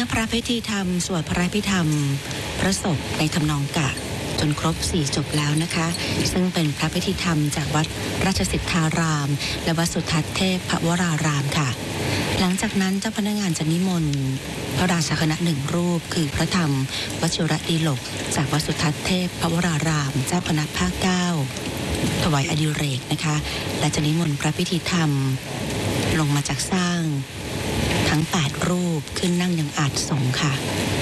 พระพิธีธรรมสวดพระพิธรรมพระศพในทำนองกะจนครบ4จบแล้วนะคะซึ่งเป็นพระพิธีธรรมจากวัดราชสิทธารามและวัดสุทัศน์เทพวรารามค่ะหลังจากนั้นเจ้าพนักงานจะนิมนต์พระราชาคณะ1รูปคือพระธรรมวชิรดีลกจากวัดสุทัศน์เทพวรารามเจ้าคณะภาค9ถวายอดิเรกนะคะและจะนิมนต์พระพิธีธรรมลงมาจากสร้างทั้ง8รูปขึ้นนั่งยังอาจสงฆ์ค่ะ